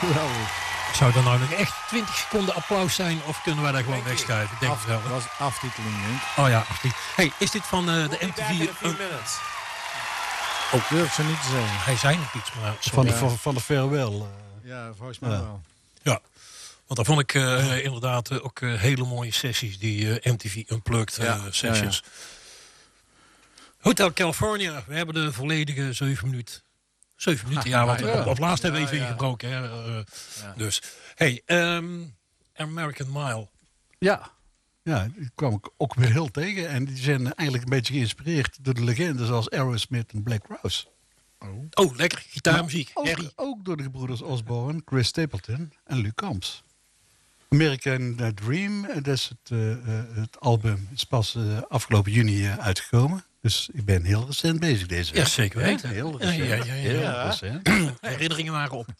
Geweldig. Zou er nou nog echt 20 seconden applaus zijn of kunnen wij daar gewoon wegschuiven? Denk het wel. Dat was aftiteling, denk ik. Oh ja, hey, is dit van de MTV? Ook durf ze niet te zeggen. Hij zei nog iets, maar Van de farewell. Ja, volgens mij wel. Ja, want daar vond ik inderdaad ook hele mooie sessies, die MTV Unplugged sessions. Ja. Hotel California, we hebben de volledige 7 minuten. 7 minuten, want op laatst hebben we even ingebroken. Hè? Dus, hey, American Mile. Ja, die kwam ik ook weer heel tegen. En die zijn eigenlijk een beetje geïnspireerd door de legendes als Aerosmith en Black Rose. Oh, lekker. Gitaarmuziek. Ook door de gebroeders Osborne, Chris Stapleton en Luc Combs. American Dream, dat is het album, is pas afgelopen juni uitgekomen. Dus ik ben heel recent bezig deze week. Ja, zeker weten. Heel recent. Heel recent. Herinneringen waren op.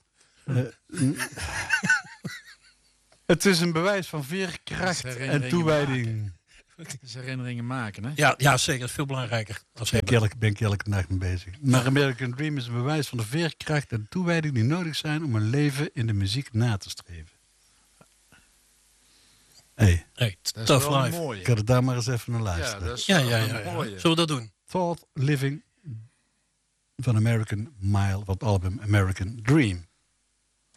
Het is een bewijs van veerkracht en toewijding. Het is herinneringen maken, hè? Ja, zeker. Dat is veel belangrijker. Ben ik elke dag mee bezig. Maar American Dream is een bewijs van de veerkracht en toewijding die nodig zijn om een leven in de muziek na te streven. Hey, tough life. Mooie. Ik ga er daar maar eens even naar luisteren. Ja. Zullen we dat doen? Thought Living van American Mile, van het album American Dream.